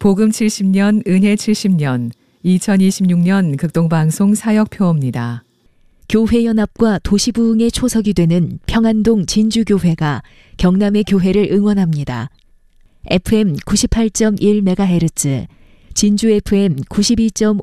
복음 70년, 은혜 70년, 2026년 극동방송 사역표입니다. 교회연합과 도시부흥의 초석이 되는 평안동 진주교회가 경남의 교회를 응원합니다. FM 98.1MHz, 진주 FM 92.5